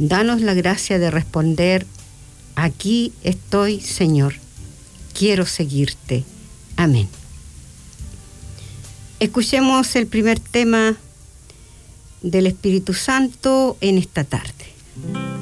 Danos la gracia de responder: aquí estoy, Señor, quiero seguirte. Amén. Escuchemos el primer tema del Espíritu Santo en esta tarde.